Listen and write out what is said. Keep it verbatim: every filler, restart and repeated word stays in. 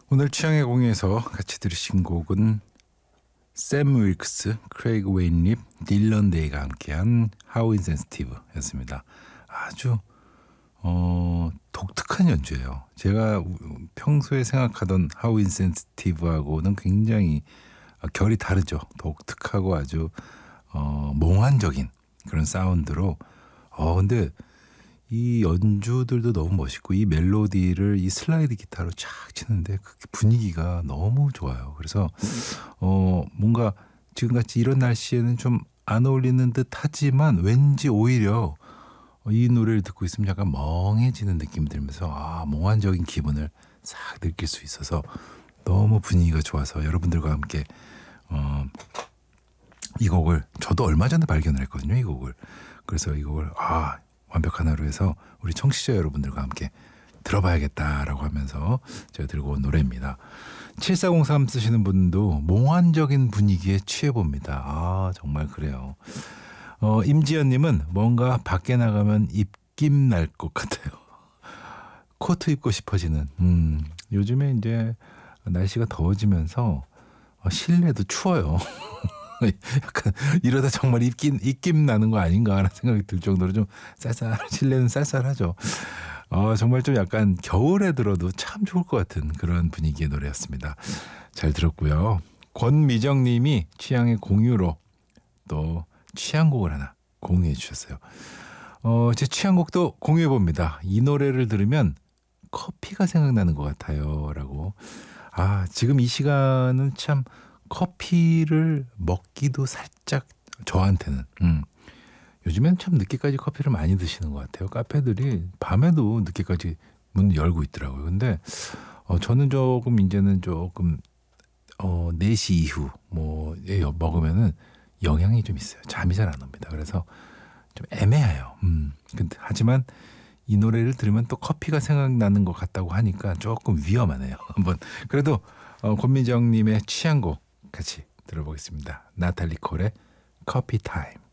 오늘 취향의 공유에서 같이 들으신 곡은 샘 윌크스, 크레이그 웨인립, 딜런 데이가 함께한 How Insensitive 였습니다. 아주 어, 독특한 연주예요. 제가 평소에 생각하던 How Insensitive하고는 굉장히 결이 다르죠. 독특하고 아주 어, 몽환적인 그런 사운드로 어 근데 이 연주들도 너무 멋있고 이 멜로디를 이 슬라이드 기타로 쫙 치는데 그 분위기가 너무 좋아요. 그래서 어 뭔가 지금같이 이런 날씨에는 좀 안 어울리는 듯 하지만 왠지 오히려 이 노래를 듣고 있으면 약간 멍해지는 느낌이 들면서 아 몽환적인 기분을 싹 느낄 수 있어서 너무 분위기가 좋아서 여러분들과 함께 어, 이 곡을 저도 얼마 전에 발견을 했거든요. 이 곡을. 그래서 이 곡을 아 완벽한 하루에서 우리 청취자 여러분들과 함께 들어봐야겠다라고 하면서 제가 들고 온 노래입니다. 칠사공삼 쓰시는 분도 몽환적인 분위기에 취해봅니다. 아 정말 그래요. 어, 임지연님은 뭔가 밖에 나가면 입김 날 것 같아요. 코트 입고 싶어지는. 음, 요즘에 이제 날씨가 더워지면서 실내도 추워요. 약간 이러다 정말 입김, 입김 나는 거 아닌가 하는 생각이 들 정도로 좀 쌀쌀, 실내는 쌀쌀하죠. 어, 정말 좀 약간 겨울에 들어도 참 좋을 것 같은 그런 분위기의 노래였습니다. 잘 들었고요. 권미정 님이 취향의 공유로 또 취향곡을 하나 공유해 주셨어요. 어, 제 취향곡도 공유해 봅니다. 이 노래를 들으면 커피가 생각나는 것 같아요. 라고. 아, 지금 이 시간은 참 커피를 먹기도 살짝 저한테는 음. 요즘엔 참 늦게까지 커피를 많이 드시는 것 같아요. 카페들이 밤에도 늦게까지 문 열고 있더라고요. 근데 어, 저는 조금 이제는 조금 어, 네 시 이후 뭐 예, 먹으면은 영향이 좀 있어요. 잠이 잘 안 옵니다. 그래서 좀 애매해요. 음. 근데 하지만 이 노래를 들으면 또 커피가 생각나는 것 같다고 하니까 조금 위험하네요. 한번 그래도 어, 권민정님의 취향곡 같이 들어보겠습니다. 나탈리 콜의 커피 타임.